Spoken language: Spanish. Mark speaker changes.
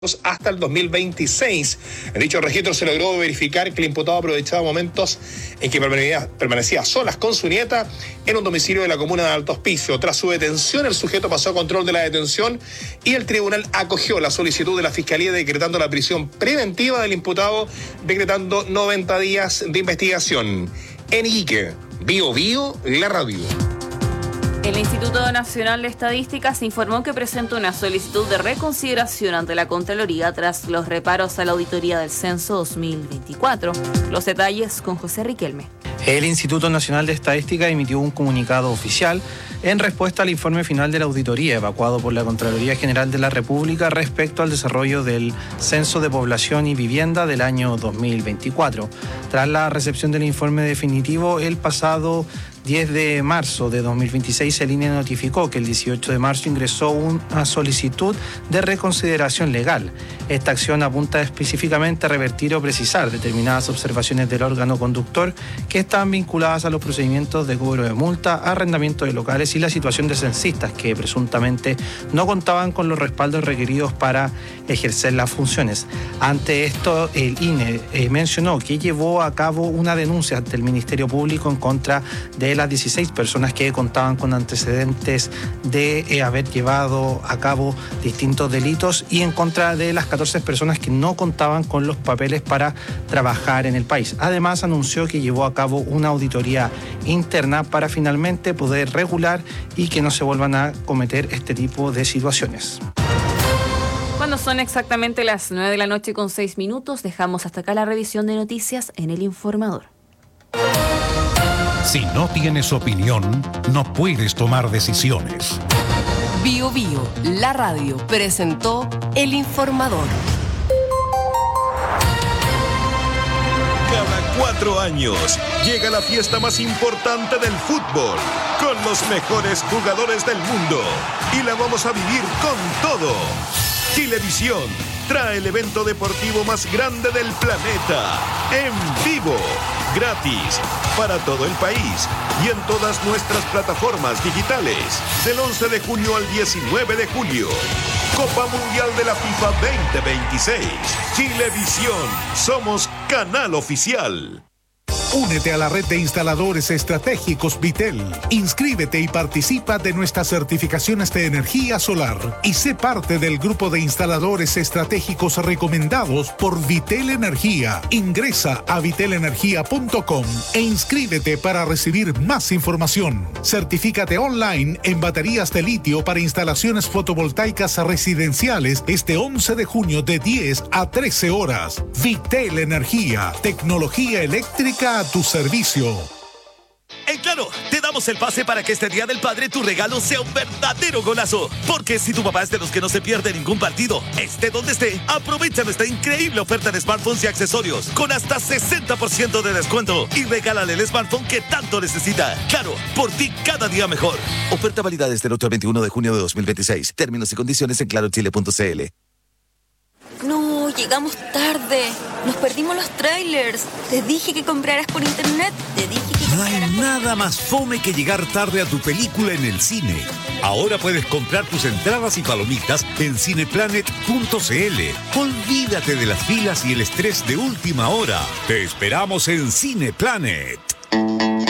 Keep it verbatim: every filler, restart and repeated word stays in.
Speaker 1: hasta el dos mil veintiséis. En dicho registro se logró verificar que el imputado aprovechaba momentos en que permanecía, permanecía a solas con su nieta en un domicilio de la comuna de Alto Hospicio. Tras su detención, el sujeto pasó a control de la detención y el tribunal acogió la solicitud de la Fiscalía decretando la prisión preventiva del imputado, decretando noventa días de investigación. En Iquique, Bio Bio, la radio.
Speaker 2: El Instituto Nacional de Estadística se informó que presentó una solicitud de reconsideración ante la Contraloría tras los reparos a la auditoría del Censo dos mil veinticuatro. Los detalles con José Riquelme.
Speaker 3: El Instituto Nacional de Estadística emitió un comunicado oficial en respuesta al informe final de la auditoría evacuado por la Contraloría General de la República respecto al desarrollo del Censo de Población y Vivienda del año dos mil veinticuatro. Tras la recepción del informe definitivo, el pasado diez de marzo de dos mil veintiséis, el I N E notificó que el dieciocho de marzo ingresó una solicitud de reconsideración legal. Esta acción apunta específicamente a revertir o precisar determinadas observaciones del órgano conductor que están vinculadas a los procedimientos de cobro de multa, arrendamiento de locales y la situación de censistas que presuntamente no contaban con los respaldos requeridos para ejercer las funciones. Ante esto, el I N E eh, mencionó que llevó a cabo una denuncia ante el Ministerio Público en contra de las dieciséis personas que contaban con antecedentes de eh, haber llevado a cabo distintos delitos y en contra de las catorce personas que no contaban con los papeles para trabajar en el país. Además, anunció que llevó a cabo una auditoría interna para finalmente poder regular y que no se vuelvan a cometer este tipo de situaciones.
Speaker 2: Cuando son exactamente las nueve de la noche con seis minutos, dejamos hasta acá la revisión de noticias en El Informador.
Speaker 4: Si no tienes opinión, no puedes tomar decisiones.
Speaker 5: Bio Bio, la radio, presentó El Informador.
Speaker 6: Cada cuatro años llega la fiesta más importante del fútbol, con los mejores jugadores del mundo. Y la vamos a vivir con todo. Chilevisión trae el evento deportivo más grande del planeta, en vivo, gratis, para todo el país y en todas nuestras plataformas digitales, del once de junio al diecinueve de julio. Copa Mundial de la FIFA veinte veintiséis. Chilevisión, somos canal oficial.
Speaker 7: Únete a la red de instaladores estratégicos Vitel. Inscríbete y participa de nuestras certificaciones de energía solar y sé parte del grupo de instaladores estratégicos recomendados por Vitel Energía. Ingresa a vitel energía punto com e inscríbete para recibir más información. Certifícate online en baterías de litio para instalaciones fotovoltaicas residenciales este once de junio de diez a trece horas. Vitel Energía, tecnología eléctrica a tu servicio.
Speaker 8: En Claro, te damos el pase para que este Día del Padre tu regalo sea un verdadero golazo. Porque si tu papá es de los que no se pierde ningún partido, esté donde esté, aprovecha nuestra increíble oferta de smartphones y accesorios con hasta sesenta por ciento de descuento y regálale el smartphone que tanto necesita. Claro, por ti cada día mejor. Oferta válida desde el ocho al veintiuno de junio de dos mil veintiséis. Términos y condiciones en claro chile punto c l.
Speaker 9: No, llegamos tarde. Nos perdimos los trailers. Te dije que compraras por internet. Te dije que
Speaker 10: No hay nada más fome que llegar tarde a tu película en el cine. Ahora puedes comprar tus entradas y palomitas en cineplanet punto c l. Olvídate de las filas y el estrés de última hora. Te esperamos en Cineplanet.